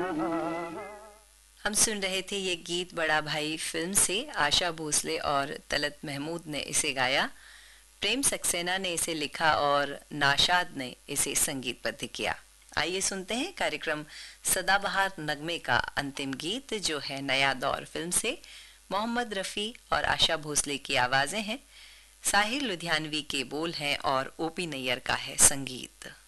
हम सुन रहे थे ये गीत बड़ा भाई फिल्म से। आशा भोसले और तलत महमूद ने इसे गाया। प्रेम सक्सेना ने इसे लिखा और नाशाद ने इसे संगीतबद्ध किया। आइए सुनते हैं कार्यक्रम सदाबहार नगमे का अंतिम गीत, जो है नया दौर फिल्म से। मोहम्मद रफ़ी और आशा भोसले की आवाज़ें हैं, साहिर लुधियानवी के बोल हैं और ओपी नैयर का है संगीत।